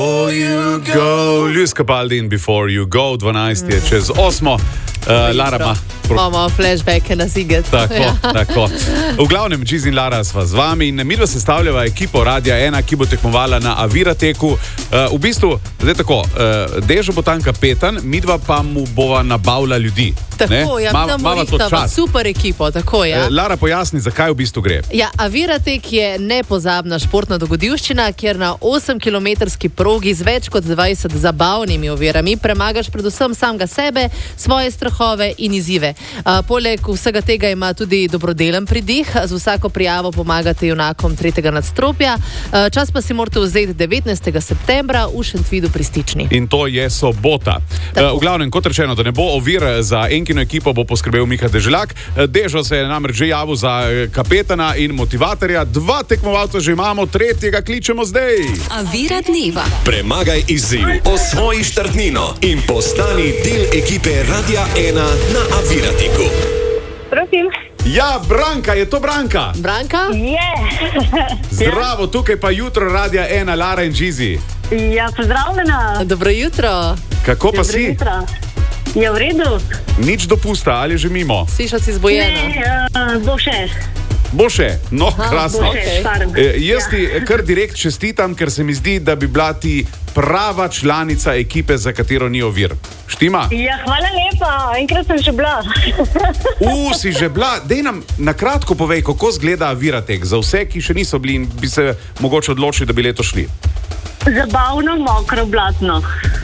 Luis Capaldi in Before You Go, 12 je čez 8. Lara ima. Imamo flashbacke na Ziget. Tako. V glavnem, Giz in Lara sva z vami in midva sestavljava ekipo Radia 1, ki bo tekmovala na Avirateku. V bistvu, zdaj tako, Dežo bo tam kapetan, midva pa mu bova nabavila ljudi. Tako, super ekipo, tako je. Lara, pojasni, zakaj v bistvu gre. Ja, Aviratek je nepozabna športna dogodivščina, kjer na 8-kilometrski progi z več kot 20 zabavnimi ovirami premagaš predvsem samega sebe, svoje strahove in izzive. Poleg vsega tega ima tudi dobrodelen pridih, z vsako prijavo pomagate junakom 3. nadstropja. Čas pa si morate vzeti 19. septembra v Šentvidu pri Stični. In to je sobota. V glavnem, kot rečeno, da ne bo ovir za Enkino ekipo, bo poskrbel Miha Deželjak. Dežo se je namreč že javil za kapetana in motivatorja. 2 tekmovalca že imamo, 3. kličemo zdaj. Avira dneva. Premagaj izziv, osvoji štartnino in postani del ekipe Radia 1 na Avirateku. Prosim. Ja, Branka, je to Branka? Branka? Je. Zdravo, tukaj pa jutro Radia 1, Lara in Gizi. Ja, pozdravljena. Dobro jutro. Kako pa si? Jutro. Je v redu. Nič dopusta, ali že mimo? Slišati si zbojena? Bo še. Bo še, no, krasno. Okay. Jaz ti kar direkt čestitam, ker se mi zdi, da bi bila ti prava članica ekipe, za katero ni ovir. Štima? Ja, hvala lepa, enkrat sem že bila. Si že bila? Dej nam na kratko povej, kako zgleda Aviratek za vse, ki še niso bili in bi se mogoče odločili, da bi leto šli. Zabavno, mokro, blatno.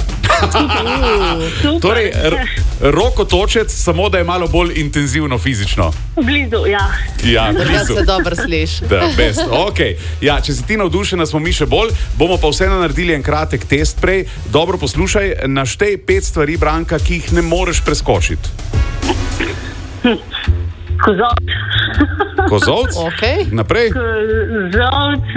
Torej, rokotočec, samo da je malo bolj intenzivno fizično. Blizu, ja. Ja, blizu. Da se dobro sliši. Best, ok. Ja, če si ti navdušena, smo mi še bolj. Bomo pa vseeno naredili en kratek test prej. Dobro poslušaj, naštej 5 stvari, Branka, ki jih ne moreš preskočiti. Kozovc. Kozovc? Ok. Naprej? Kozovc,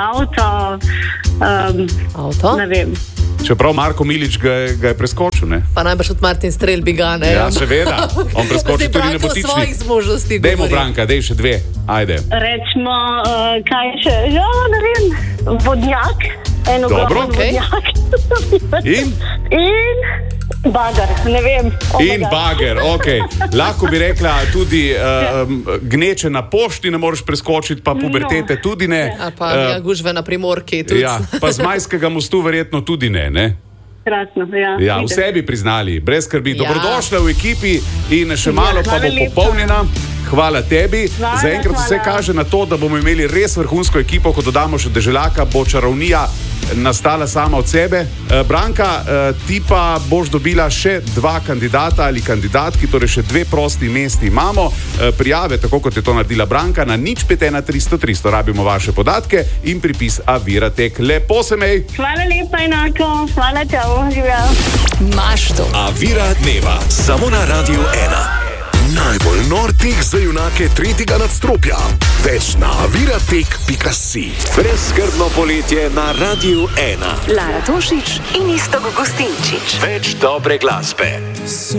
avto. Ne vem. Čeprav Marko Milič ga je preskočil, ne? Pa najbrž od Martin Strel bi ga, ne? Ja, seveda. On preskočil tudi Nebotičnik. Svojih zmožnosti govori. Dejmo, Branka, dej še 2. Ajde. Rečemo, kaj še? Ja, ne vem. Vodnjak. Dobro, vodnjak. In bager, ne vem. In bager, ok. Lahko bi rekla tudi gneče na pošti ne moreš preskočiti, pa pubertete tudi ne. A pa gužve na Primorki tudi. Ja, pa z Majskega mostu verjetno tudi ne? Krasno, ja. Ja, vse bi priznali, brez skrbi. Ja. Dobrodošla v ekipi in še malo pa bo popolnjena. Hvala tebi. Zaenkrat vse kaže na to, da bomo imeli res vrhunsko ekipo, ko dodamo še Deželjaka, bo čarovnija nastala sama od sebe. Branka, ti pa boš dobila še 2 kandidata ali kandidatki, torej še 2 prosti mesti imamo. Prijave, tako kot je to naredila Branka, na 051 300 300. Rabimo vaše podatke in pripis Aviratek. Lepo se mej. Hvala lepa, enako. Hvala, čau. Živja. Mašto. Avira dneva, samo na Radiu 1. Najbolj nor tek za junake 3. nadstropja. Več na aviratek.si. Brezskrbno poletje na Radiu 1. Lara Tošić in Iztok Gustinčič. Več dobre glasbe.